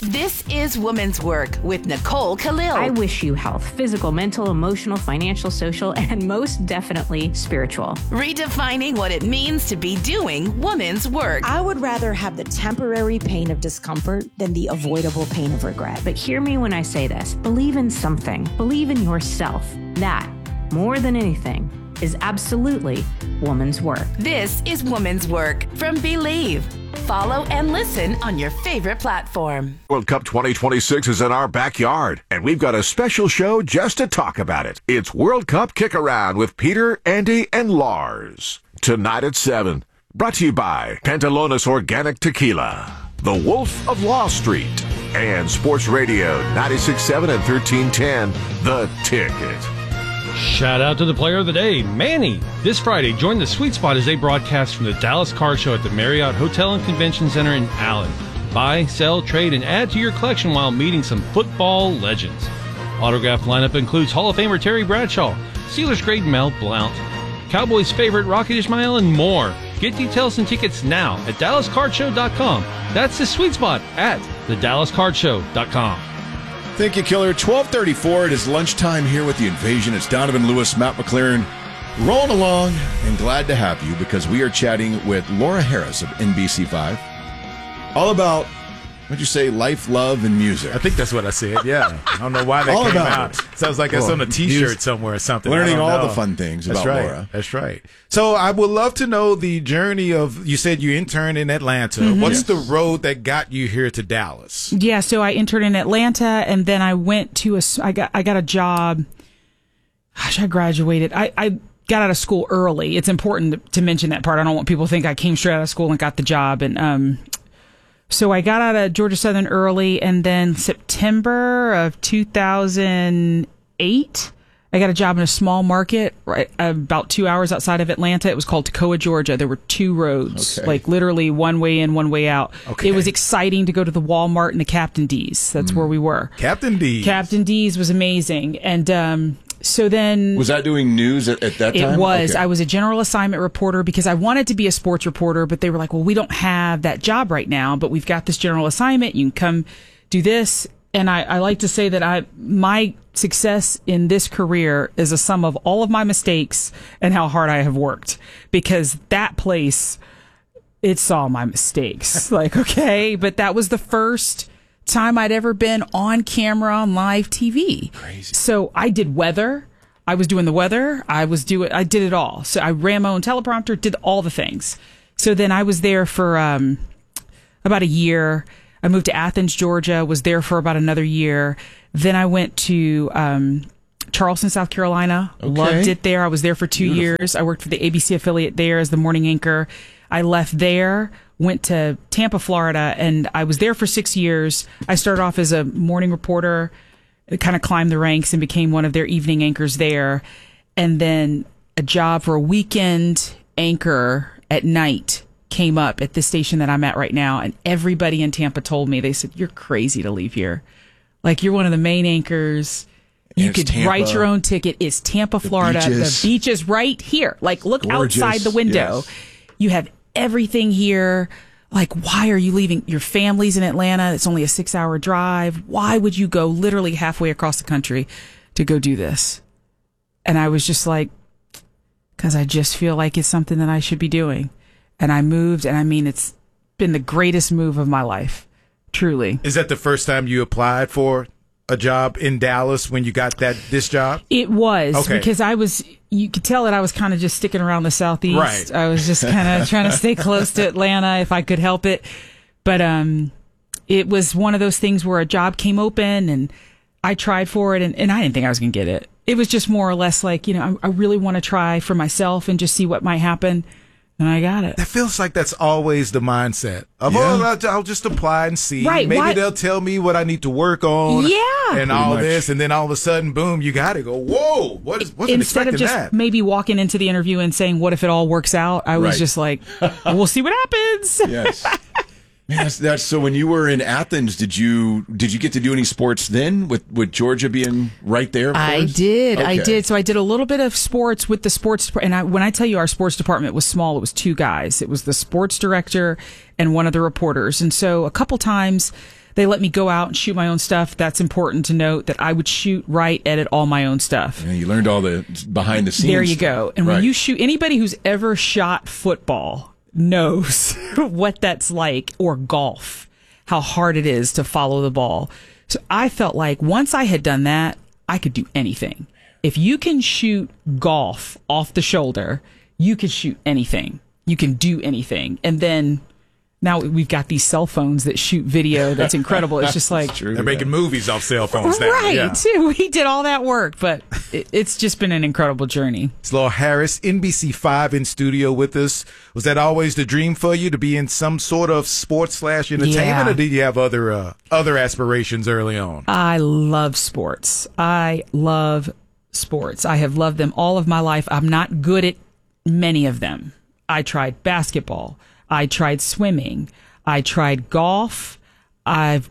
This is Woman's Work with Nicole Khalil. I wish you health, physical, mental, emotional, financial, social, and most definitely spiritual. Redefining what it means to be doing woman's work. I would rather have the temporary pain of discomfort than the avoidable pain of regret. But hear me when I say this. Believe in something. Believe in yourself. That, more than anything, is absolutely woman's work. This is Woman's Work from Believe. Follow and listen on your favorite platform. World Cup 2026 is in our backyard, and we've got a special show just to talk about it. It's World Cup Kick Around with Peter, Andy, and Lars. Tonight at 7. Brought to you by Pantalones Organic Tequila, The Wolf of Wall Street, and Sports Radio 96.7 and 1310, The Ticket. Shout out to the player of the day, Manny. This Friday, join the Sweet Spot as they broadcast from the Dallas Card Show at the Marriott Hotel and Convention Center in Allen. Buy, sell, trade, and add to your collection while meeting some football legends. Autograph lineup includes Hall of Famer Terry Bradshaw, Steelers great Mel Blount, Cowboys favorite Rocky Ismail, and more. Get details and tickets now at DallasCardShow.com. That's the Sweet Spot at TheDallasCardShow.com. Thank you, Killer. 12:34. It is lunchtime here with The Invasion. It's Donovan Lewis, Matt McLaren, rolling along, and glad to have you because we are chatting with Laura Harris of NBC5 all about, what'd you say, life, love, and music. I think that's what I said, yeah. I don't know why that all came about out. it. Sounds like that's on a T-shirt somewhere or something. Learning all know. the fun things That's about right. Laura. That's right. So I would love to know the journey of, you said you interned in Atlanta. Mm-hmm. What's the road that got you here to Dallas? Yeah, so I interned in Atlanta, and then I went to I got a job. Gosh, I graduated. I got out of school early. It's important to mention that part. I don't want people to think I came straight out of school and got the job. And so I got out of Georgia Southern early, and then September of 2008, I got a job in a small market right about 2 hours outside of Atlanta. It was called Toccoa, Georgia. There were two roads, like literally one way in, one way out. Okay. It was exciting to go to the Walmart and the Captain D's. That's where we were. Captain D's. Captain D's was amazing. And so then... Was that doing news at that time? It was. Okay. I was a general assignment reporter because I wanted to be a sports reporter, but they were like, well, we don't have that job right now, but we've got this general assignment. You can come do this. And I like to say that my success in this career is a sum of all of my mistakes and how hard I have worked, because that place, it saw my mistakes. Like, okay, but that was the first time I'd ever been on camera on live TV. Crazy. So I did weather. I was doing the weather. I did it all. So I ran my own teleprompter, did all the things. So then I was there for about a year. I moved to Athens, Georgia, was there for about another year. Then I went to Charleston, South Carolina. Okay. Loved it there. I was there for 2 years. I worked for the ABC affiliate there as the morning anchor. I left there, went to Tampa, Florida, and I was there for 6 years. I started off as a morning reporter, kind of climbed the ranks and became one of their evening anchors there. And then a job for a weekend anchor at night came up at the station that I'm at right now, and everybody in Tampa told me, they said, you're crazy to leave here. Like, you're one of the main anchors. You could write your own ticket. It's Tampa, Florida. The beach is right here. Like, look outside the window. Yes. You have everything here. Like, why are you leaving? Your family's in Atlanta. It's only a 6-hour drive. Why would you go literally halfway across the country to go do this? And I was just like, because I just feel like it's something that I should be doing. And I moved, and I mean, it's been the greatest move of my life, truly. Is that the first time you applied for a job in Dallas when you got this job? It was, because you could tell that I was kind of just sticking around the Southeast. Right. I was just kind of trying to stay close to Atlanta if I could help it. But it was one of those things where a job came open, and I tried for it, and I didn't think I was going to get it. It was just more or less like, I really want to try for myself and just see what might happen. And I got it. That feels like that's always the mindset of, I'll just apply and see. Right. Maybe they'll tell me what I need to work on. Yeah. And all this. And then all of a sudden, boom, you got to go, whoa, wasn't expecting that. Instead of just maybe walking into the interview and saying, what if it all works out? I was just like, we'll see what happens. Yes. Man, that's so. When you were in Athens, did you get to do any sports then with Georgia being right there? Of I course? did. Okay. I did. So I did a little bit of sports with the sports department. And when I tell you our sports department was small, it was 2 guys. It was the sports director and one of the reporters. And so a couple times they let me go out and shoot my own stuff. That's important to note, that I would shoot, write, edit all my own stuff. Yeah, you learned all the behind the scenes. There you stuff. go. And when you shoot, anybody who's ever shot football knows what that's like, or golf, how hard it is to follow the ball. So I felt like once I had done that, I could do anything. If you can shoot golf off the shoulder, you can shoot anything. You can do anything. And then now we've got these cell phones that shoot video. That's incredible. It's just like they're making movies off cell phones now. Right. Yeah. We did all that work, but it's just been an incredible journey. It's Laura Harris, NBC5 in studio with us. Was that always the dream for you, to be in some sort of sports/entertainment, Yeah. or did you have other aspirations early on? I love sports. I have loved them all of my life. I'm not good at many of them. I tried basketball. I tried swimming. I tried golf. I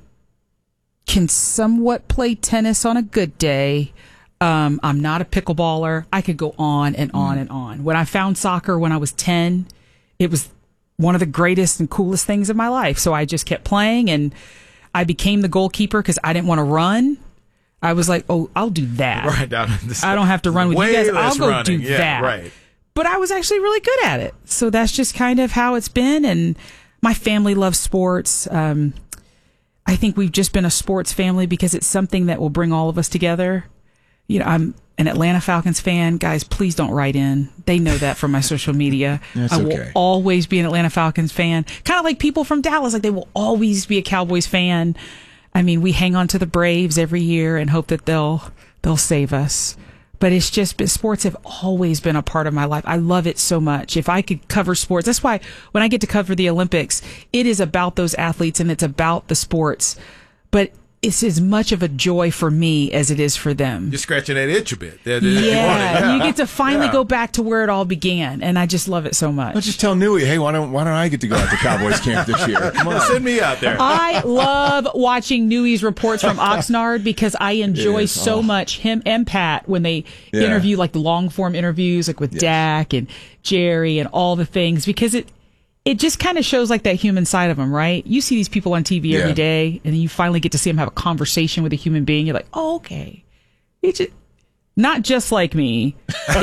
can somewhat play tennis on a good day. I'm not a pickleballer. I could go on and on and on. When I found soccer when I was 10, it was one of the greatest and coolest things of my life. So I just kept playing, and I became the goalkeeper because I didn't want to run. I was like, oh, I'll do that. Right. I don't have to run with you guys. I'll go running. do Yeah, that. right. But I was actually really good at it. So that's just kind of how it's been. And my family loves sports. I think we've just been a sports family because it's something that will bring all of us together. You know, I'm an Atlanta Falcons fan. Guys, please don't write in. They know that from my social media. That's I will okay. always be an Atlanta Falcons fan. Kind of like people from Dallas, like they will always be a Cowboys fan. I mean, we hang on to the Braves every year and hope that they'll save us. But it's just been, sports have always been a part of my life. I love it so much. If I could cover sports, that's why when I get to cover the Olympics, it is about those athletes and it's about the sports. But it's as much of a joy for me as it is for them. You're scratching that itch a bit. Yeah, you get to finally go back to where it all began, and I just love it so much. Let's just tell Newey, hey, why don't I get to go out to Cowboys camp this year? Come on. Send me out there. I love watching Newey's reports from Oxnard because I enjoy so much him and Pat when they interview, like the long form interviews, like with Dak and Jerry and all the things, because it just kind of shows like that human side of them, right? You see these people on TV every day, and then you finally get to see them have a conversation with a human being. You're like, oh, okay. It's just, not just like me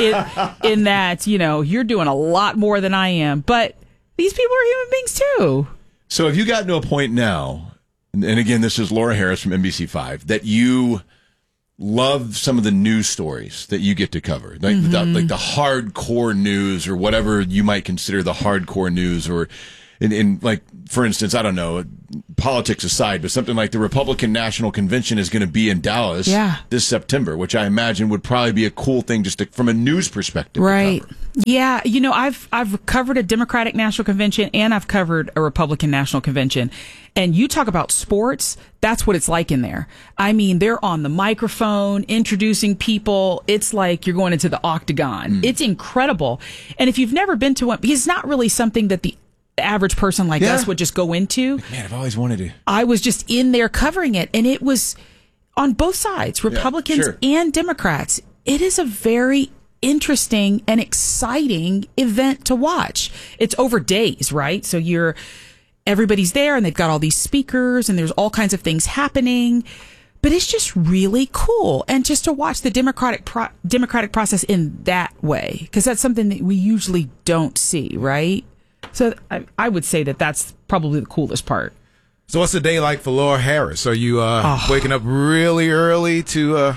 in that, you know, you're doing a lot more than I am, but these people are human beings too. So have you gotten to a point now, and again, this is Laura Harris from NBC5, that you love some of the news stories that you get to cover, like the hardcore news, or whatever you might consider the hardcore news, or in like, for instance, I don't know, politics aside, but something like the Republican National Convention is going to be in Dallas this September, which I imagine would probably be a cool thing just from a news perspective. Right. To cover. Yeah. You know, I've covered a Democratic National Convention and I've covered a Republican National Convention. And you talk about sports, that's what it's like in there. I mean, they're on the microphone introducing people. It's like you're going into the octagon. It's incredible. And if you've never been to one, because it's not really something that the average person like us would just go into. Man, I've always wanted to. I was just in there covering it, and it was on both sides, Republicans and Democrats. It is a very interesting and exciting event to watch. It's over days, right? So everybody's there, and they've got all these speakers, and there's all kinds of things happening. But it's just really cool, and just to watch the democratic process in that way, because that's something that we usually don't see, right? So I would say that that's probably the coolest part. So what's the day like for Laura Harris? Are you waking up really early to...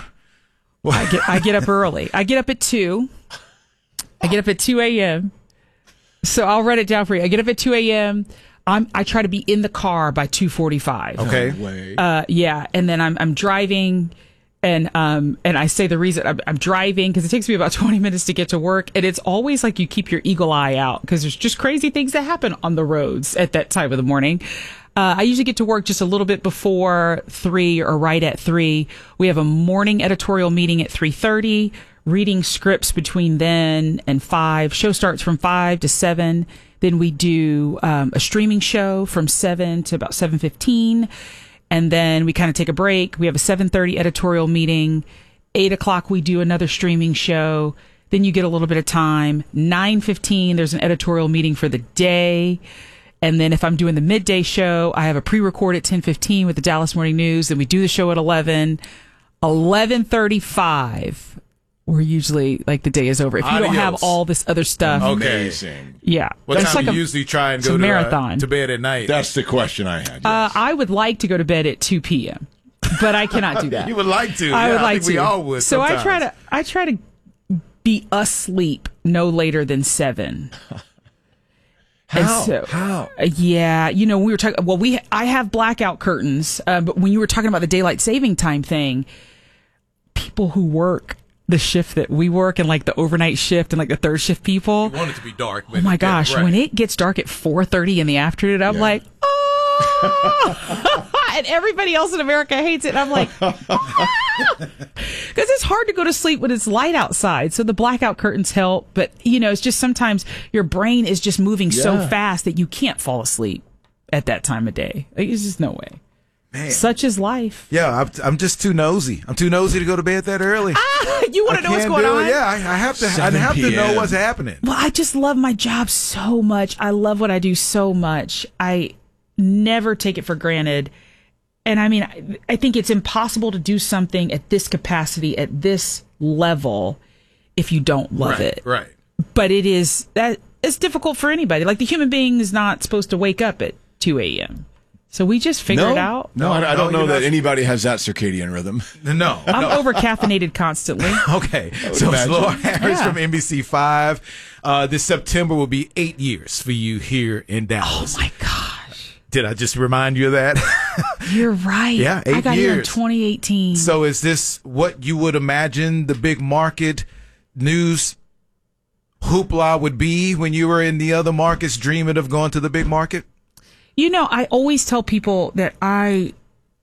I get up early. I get up at 2. I get up at 2 a.m. So I'll write it down for you. I get up at 2 a.m. I try to be in the car by 2:45. Okay. No way. Yeah. And then I'm driving, and I say the reason I'm driving because it takes me about 20 minutes to get to work. And it's always like you keep your eagle eye out because there's just crazy things that happen on the roads at that time of the morning. I usually get to work just a little bit before 3 or right at 3. We have a morning editorial meeting at 3:30. reading scripts between then and 5. Show starts from 5 to 7. Then we do a streaming show from 7 to about 7:15. And then we kind of take a break. We have a 7:30 editorial meeting. 8 o'clock, we do another streaming show. Then you get a little bit of time. 9:15, there's an editorial meeting for the day. And then if I'm doing the midday show, I have a pre-record at 10:15 with the Dallas Morning News. Then we do the show at 11. 11:35, we're usually like the day is over. If you don't have all this other stuff. Amazing. Yeah. What time do you usually try and go to bed at night? That's the question I had. Yes. I would like to go to bed at 2 p.m., but I cannot do that. You would like to. I would like to. We all would. So sometimes. I try to be asleep no later than 7. How? Yeah, we were talking. Well, I have blackout curtains, but when you were talking about the daylight saving time thing, people who work the shift that we work and like the overnight shift and like the third shift people, you want it to be dark. Oh my gosh, when it gets dark at 4:30 in the afternoon, I'm like, oh, and everybody else in America hates it. And I'm like, because it's hard to go to sleep when it's light outside. So the blackout curtains help, but it's just sometimes your brain is just moving so fast that you can't fall asleep at that time of day. Like, it's just no way. Man. Such is life. Yeah, I'm just too nosy. I'm too nosy to go to bed that early. You want to know what's going on? Yeah, I have to. I have to know what's happening. Well, I just love my job so much. I love what I do so much. I never take it for granted. And I mean, I think it's impossible to do something at this capacity, at this level, if you don't love it. Right. But it's difficult for anybody. Like the human being is not supposed to wake up at 2 a.m. So we just figure it out. No, I don't know that anybody has that circadian rhythm. No. I'm over caffeinated constantly. Okay. So Laura Harris from NBC5. This September will be 8 years for you here in Dallas. Oh my gosh. Did I just remind you of that? You're right. Yeah, 8 years. I got here in 2018. So is this what you would imagine the big market news hoopla would be when you were in the other markets dreaming of going to the big market? I always tell people that I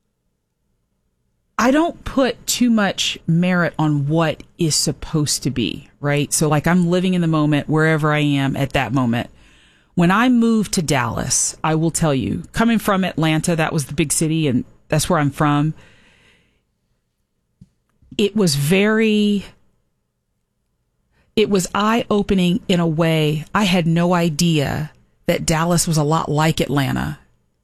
don't put too much merit on what is supposed to be, right? So like I'm living in the moment wherever I am at that moment. When I moved to Dallas, I will tell you, coming from Atlanta, that was the big city and that's where I'm from. It was eye-opening in a way. I had no idea that Dallas was a lot like Atlanta.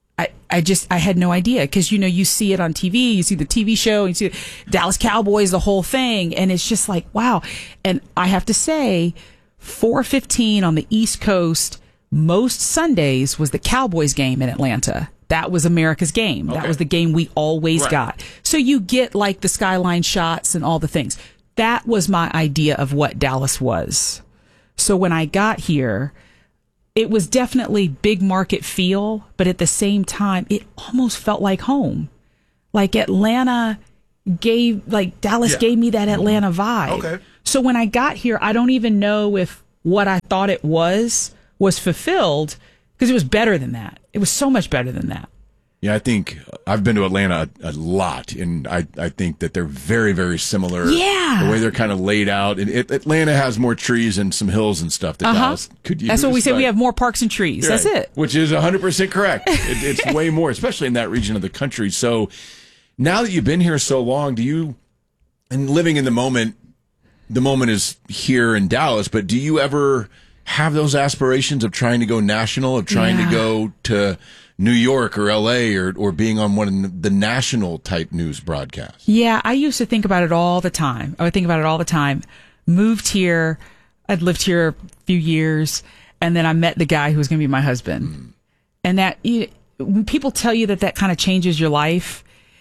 I had no idea because, you see it on TV, you see the TV show, you see Dallas Cowboys, the whole thing. And it's just like, wow. And I have to say 4:15 on the East Coast, most Sundays was the Cowboys game in Atlanta. That was America's game. Okay. That was the game we always got. So you get like the skyline shots and all the things. That was my idea of what Dallas was. So when I got here, it was definitely big market feel, but at the same time, it almost felt like home. Like Dallas gave me that Atlanta vibe. Okay. So when I got here, I don't even know if what I thought it was fulfilled because it was better than that. It was so much better than that. Yeah, I think I've been to Atlanta a lot, and I think that they're very, very similar. Yeah. The way they're kind of laid out. And Atlanta has more trees and some hills and stuff that Dallas could use. That's what we say. We have more parks and trees. That's it. Which is 100% correct. It's way more, especially in that region of the country. So now that you've been here so long, and living in the moment is here in Dallas, but do you ever have those aspirations of trying to go national, of trying to go to New York or LA or being on one of the national type news broadcasts? Yeah, I used to think about it all the time. I would think about it all the time. Moved here. I'd lived here a few years, and then I met the guy who was going to be my husband. And that when people tell you that kind of changes your life,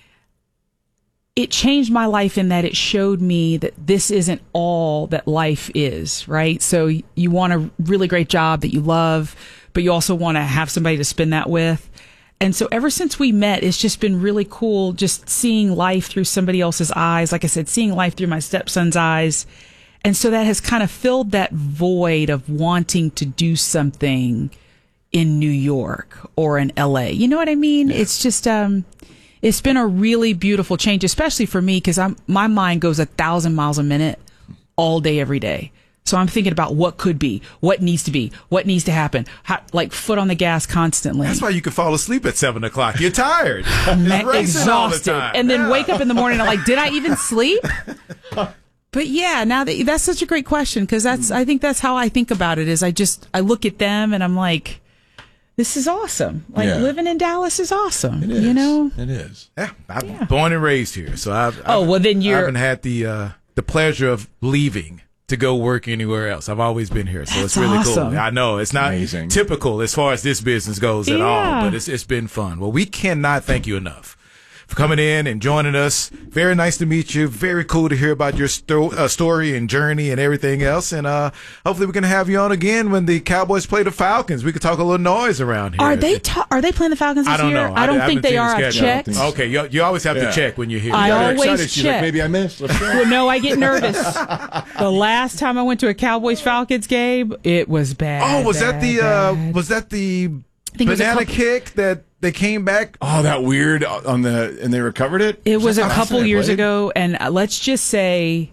it changed my life in that it showed me that this isn't all that life is, right? So you want a really great job that you love, but you also want to have somebody to spend that with. And so ever since we met, it's just been really cool just seeing life through somebody else's eyes. Like I said, seeing life through my stepson's eyes. And so that has kind of filled that void of wanting to do something in New York or in LA. You know what I mean? Yeah. It's just, it's been a really beautiful change, especially for me, because my mind goes 1,000 miles a minute all day, every day. So I'm thinking about what could be, what needs to be, what needs to happen, like foot on the gas constantly. That's why you can fall asleep at 7 o'clock. You're tired. It's racing all the Exhausted. time. And then wake up in the morning and I'm like, did I even sleep? But yeah, now that's such a great question, because I think that's how I think about it. Is I look at them and I'm like, this is awesome. Like living in Dallas is awesome. It is. You know, it is. Yeah, I'm born and raised here, so I haven't had the pleasure of leaving to go work anywhere else. I've always been here, so it's really awesome. cool. I know it's not Amazing. typical as far as this business goes at Yeah. all, but it's been fun. Well, we cannot thank you enough for coming in and joining us. Very nice to meet you. Very cool to hear about your story and journey and everything else. And hopefully we can have you on again when the Cowboys play the Falcons. We could talk a little noise around here. are they playing the Falcons this I don't year? know. I don't haven't think they seen are. the I've schedule. checked. Okay, you always have to check when you're here. I Got her always excited. She's like, check. maybe I missed. Let's go. Well, no, I get nervous. The last time I went to a Cowboys-Falcons game, it was bad. Oh, was that the bad. I think it was a banana couple- kick that they came back? Oh, that weird and they recovered it? It was a Last couple time I years played? ago, and let's just say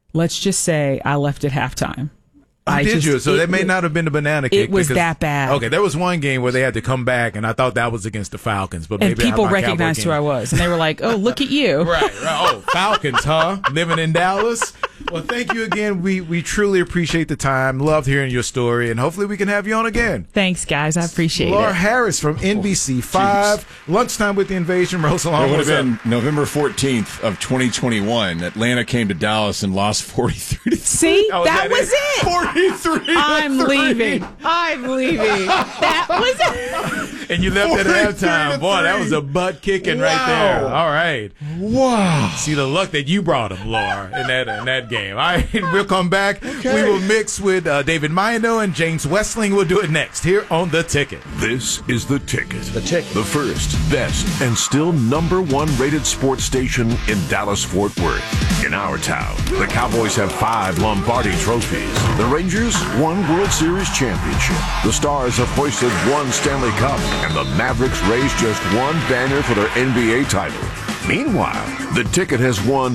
I left at halftime. Did you? So they may not have been the banana kick. It was that bad. Okay, there was one game where they had to come back, and I thought that was against the Falcons. But And maybe people my Cowboy recognized game. who I was, and they were like, "Oh, look at you!" Right. Oh, Falcons, huh? Living in Dallas. Well, thank you again. We truly appreciate the time. Loved hearing your story, and hopefully we can have you on again. Thanks, guys. I appreciate Laura it. Harris from NBC5. Lunchtime with the Invasion. Rosalon, It would what's have up? been November 14th of 2021. Atlanta came to Dallas and lost 43. See, Oh, that was it. 43. I'm leaving. I'm leaving. That was it. And you left at 43 halftime. to Boy, that 3. was a butt kicking right there. Wow. All right. Wow. See the luck that you brought him, Laura, in that game. All right, we'll come back. We will mix with David Maino and James Westling. We'll do it next here on The Ticket. This is The Ticket. The Ticket. The first, best, and still #1 rated sports station in Dallas-Fort Worth. In our town, the Cowboys have 5 Lombardi trophies. The Rangers, 1 World Series championship. The Stars have hoisted 1 Stanley Cup. And the Mavericks raised just 1 banner for their NBA title. Meanwhile, The Ticket has won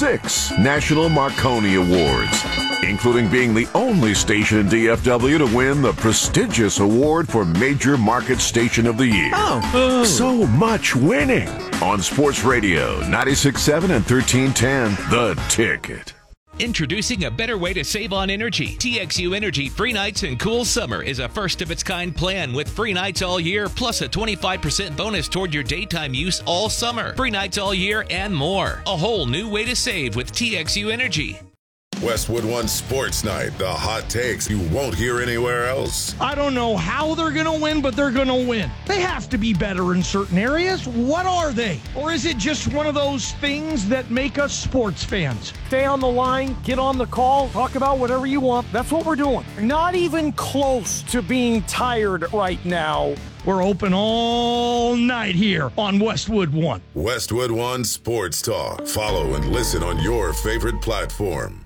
6 National Marconi Awards, including being the only station in DFW to win the prestigious award for Major Market Station of the Year. Oh. So much winning. On Sports Radio, 96.7 and 1310, The Ticket. Introducing a better way to save on energy. TXU Energy Free Nights and Cool Summer is a first-of-its-kind plan with free nights all year, plus a 25% bonus toward your daytime use all summer. Free nights all year and more. A whole new way to save with TXU Energy. Westwood One Sports Night, the hot takes you won't hear anywhere else. I don't know how they're going to win, but they're going to win. They have to be better in certain areas. What are they? Or is it just one of those things that make us sports fans? Stay on the line, get on the call, talk about whatever you want. That's what we're doing. Not even close to being tired right now. We're open all night here on Westwood One. Westwood One Sports Talk. Follow and listen on your favorite platform.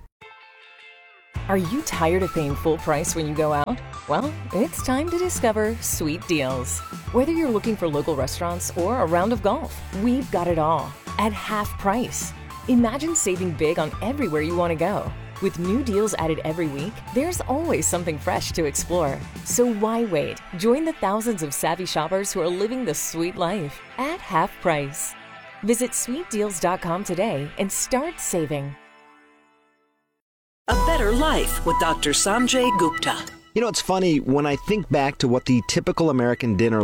Are you tired of paying full price when you go out? Well, it's time to discover Sweet Deals. Whether you're looking for local restaurants or a round of golf, we've got it all at half price. Imagine saving big on everywhere you want to go. With new deals added every week, there's always something fresh to explore. So why wait? Join the thousands of savvy shoppers who are living the sweet life at half price. Visit sweetdeals.com today and start saving. A Better Life with Dr. Sanjay Gupta. You know, it's funny when I think back to what the typical American dinner